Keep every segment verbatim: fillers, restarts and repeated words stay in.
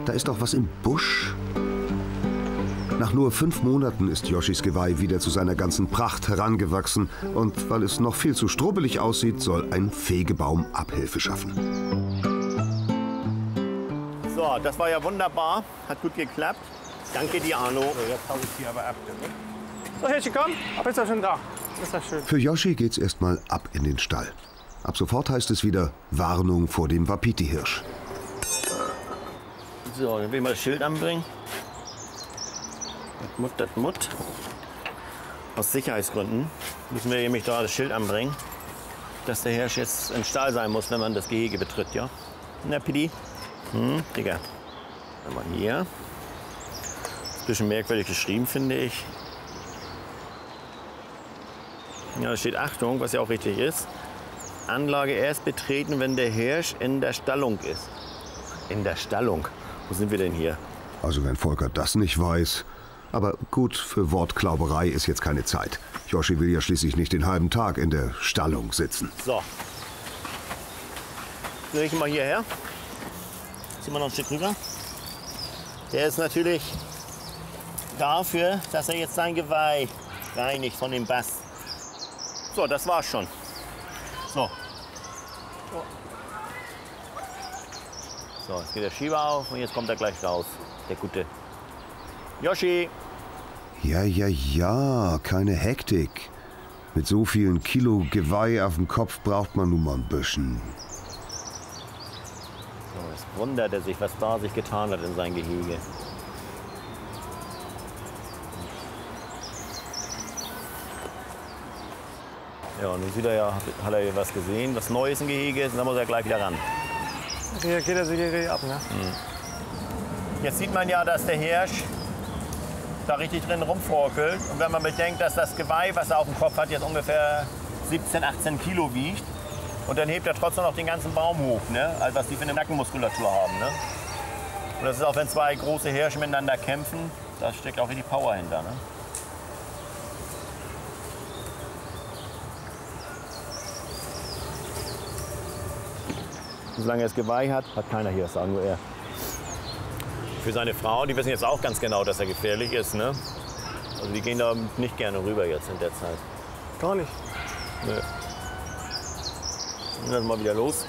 Da ist doch was im Busch. Nach nur fünf Monaten ist Yoshis Geweih wieder zu seiner ganzen Pracht herangewachsen. Und weil es noch viel zu strubbelig aussieht, soll ein Fegebaum Abhilfe schaffen. So, das war ja wunderbar. Hat gut geklappt. Danke dir, Arno. So, jetzt hau ich die aber ab. So, Hirschi, komm. Ab ist er schon da. Ist das schön. Für Yoshi geht's erstmal ab in den Stall. Ab sofort heißt es wieder Warnung vor dem Wapiti-Hirsch. So, dann will ich mal das Schild anbringen. Das Mut, das Mut. Aus Sicherheitsgründen müssen wir nämlich da das Schild anbringen, dass der Hirsch jetzt im Stall sein muss, wenn man das Gehege betritt, ja? Na, Pidi? Hm, Digga. Dann mal hier. Ein bisschen merkwürdig geschrieben, finde ich. Ja, da steht Achtung, was ja auch richtig ist. Anlage erst betreten, wenn der Hirsch in der Stallung ist. In der Stallung? Wo sind wir denn hier? Also wenn Volker das nicht weiß. Aber gut, für Wortklauberei ist jetzt keine Zeit. Yoshi will ja schließlich nicht den halben Tag in der Stallung sitzen. So. Leg ich mal hierher. Ziehen wir noch ein Stück rüber. Der ist natürlich dafür, dass er jetzt sein Geweih reinigt von dem Bass. So, das war's schon. So. So, jetzt geht der Schieber auf und jetzt kommt er gleich raus. Der Gute. Yoshi! Ja, ja, ja, keine Hektik. Mit so vielen Kilo Geweih auf dem Kopf braucht man nun mal ein bisschen. So, jetzt wundert er sich, was da sich getan hat in sein Gehege. Ja, nun sieht er ja, hat er was gesehen, was Neues im Gehege ist, und dann muss er gleich wieder ran. Reagiert er sich hier ab, ne? Jetzt sieht man ja, dass der Hirsch da richtig drin rumforkelt. Und wenn man bedenkt, dass das Geweih, was er auf dem Kopf hat, jetzt ungefähr siebzehn, achtzehn Kilo wiegt. Und dann hebt er trotzdem noch den ganzen Baum hoch, ne? Also was die für eine Nackenmuskulatur haben. Ne? Und das ist auch, wenn zwei große Hirsche miteinander kämpfen, da steckt auch richtig Power hinter. Ne? Solange er das Geweih hat, hat keiner hier, das sagen nur er. Für seine Frau, die wissen jetzt auch ganz genau, dass er gefährlich ist. Ne? Also die gehen da nicht gerne rüber jetzt in der Zeit. Gar nicht. Nö. Und dann mal wieder los.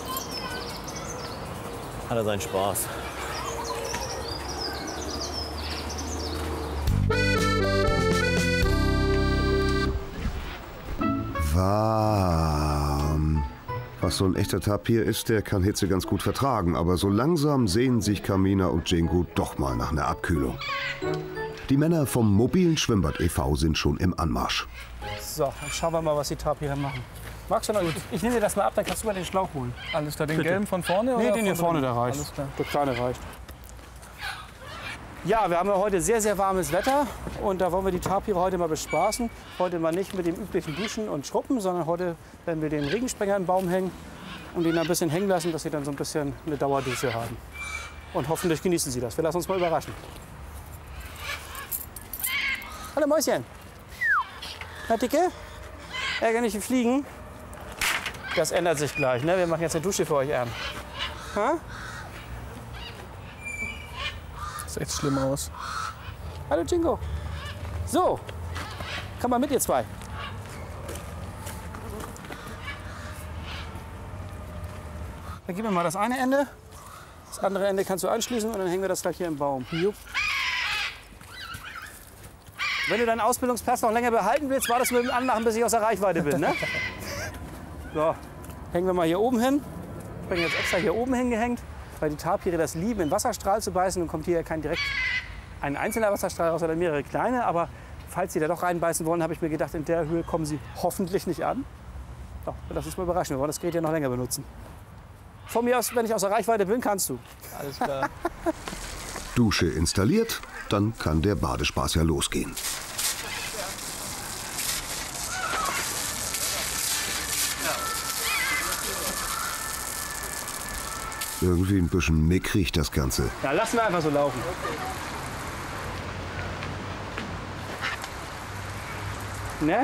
Hat er seinen Spaß. Warm. Was so ein echter Tapir ist, der kann Hitze ganz gut vertragen. Aber so langsam sehnen sich Carmina und Jingu doch mal nach einer Abkühlung. Die Männer vom mobilen Schwimmbad e V sind schon im Anmarsch. So, dann schauen wir mal, was die Tapire machen. Magst du noch? Ich, ich nehme dir das mal ab, dann kannst du mal den Schlauch holen. Alles klar, den Bitte. gelben von vorne? Nee, oder den hier von vorne, drin? der reicht. Alles klar. Der kleine reicht. Ja, wir haben ja heute sehr, sehr warmes Wetter und da wollen wir die Tapire heute mal bespaßen. Heute mal nicht mit dem üblichen Duschen und Schrubben, sondern heute werden wir den Regensprenger im Baum hängen und ihn ein bisschen hängen lassen, dass sie dann so ein bisschen eine Dauerdusche haben. Und hoffentlich genießen sie das. Wir lassen uns mal überraschen. Hallo Mäuschen. Na Dicke? Ärger nicht die Fliegen? Das ändert sich gleich, ne? Wir machen jetzt eine Dusche für euch an. Ha? Sieht echt schlimm aus. Hallo Jingo. So, komm mal mit ihr zwei. Dann gib mir mal das eine Ende. Das andere Ende kannst du anschließen und dann hängen wir das gleich hier im Baum. Jupp. Wenn du deinen Ausbildungspass noch länger behalten willst, war das mit dem Anmachen, bis ich aus der Reichweite bin. Ne? So, hängen wir mal hier oben hin. Ich bin jetzt extra hier oben hingehängt, weil die Tapire das lieben, in Wasserstrahl zu beißen. Und kommt hier kein direkt ein einzelner Wasserstrahl raus, sondern mehrere kleine. Aber falls sie da doch reinbeißen wollen, habe ich mir gedacht, in der Höhe kommen sie hoffentlich nicht an. So, lass uns mal überraschen. Wir wollen das Gerät ja noch länger benutzen. Von mir aus, wenn ich aus der Reichweite bin, kannst du. Alles klar. Dusche installiert, dann kann der Badespaß ja losgehen. Irgendwie ein bisschen mickrig das Ganze. Ja, lassen wir einfach so laufen. Ne?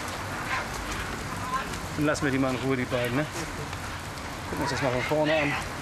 Dann lassen wir die mal in Ruhe, die beiden. Ne? Gucken wir uns das mal von vorne an.